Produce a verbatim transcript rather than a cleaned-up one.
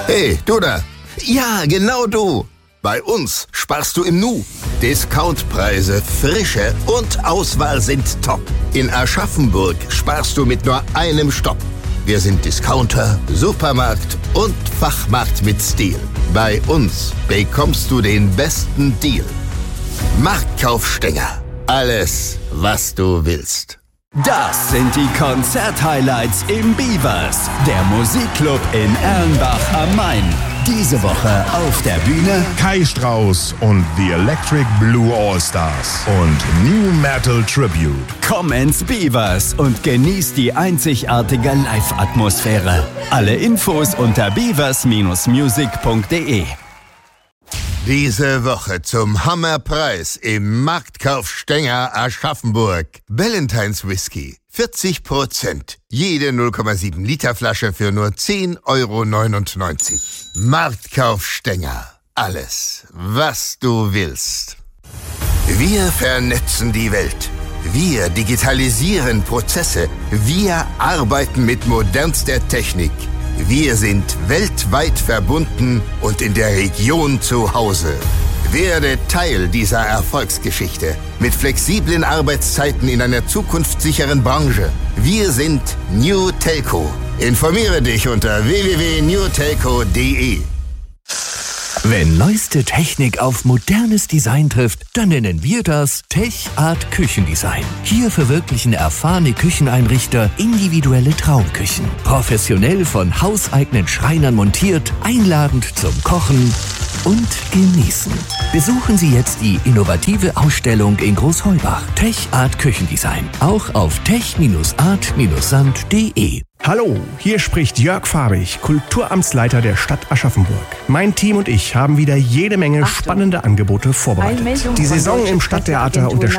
Hey, du da. Ja, genau du. Bei uns sparst du im Nu. Discountpreise, Frische und Auswahl sind top. In Aschaffenburg sparst du mit nur einem Stopp. Wir sind Discounter, Supermarkt und Fachmarkt mit Stil. Bei uns bekommst du den besten Deal. Marktkauf Stenger. Alles, was du willst. Das sind die Konzert-Highlights im Beavers, der Musikclub in Erlenbach am Main. Diese Woche auf der Bühne Kai Strauss und The Electric Blue All-Stars und New Metal Tribute. Komm ins Beavers und genieß die einzigartige Live-Atmosphäre. Alle Infos unter beavers Bindestrich music punkt de. Diese Woche zum Hammerpreis im Marktkauf Stenger Aschaffenburg. Ballantines Whisky, vierzig Prozent. Jede null Komma sieben Liter Flasche für nur zehn Euro neunundneunzig. Marktkauf Stenger. Alles, was du willst. Wir vernetzen die Welt. Wir digitalisieren Prozesse. Wir arbeiten mit modernster Technik. Wir sind weltweit verbunden und in der Region zu Hause. Werde Teil dieser Erfolgsgeschichte mit flexiblen Arbeitszeiten in einer zukunftssicheren Branche. Wir sind New Telco. Informiere dich unter w w w punkt new telco punkt de. Wenn neueste Technik auf modernes Design trifft, dann nennen wir das Tech Art Küchendesign. Hier verwirklichen erfahrene Kücheneinrichter individuelle Traumküchen. Professionell von hauseigenen Schreinern montiert, einladend zum Kochen und Genießen. Besuchen Sie jetzt die innovative Ausstellung in Großheubach. Tech Art Küchendesign. Auch auf tech art sand punkt de. Hallo, hier spricht Jörg Fabich, Kulturamtsleiter der Stadt Aschaffenburg. Mein Team und ich haben wieder jede Menge spannende Angebote vorbereitet. Die Saison im Stadttheater und der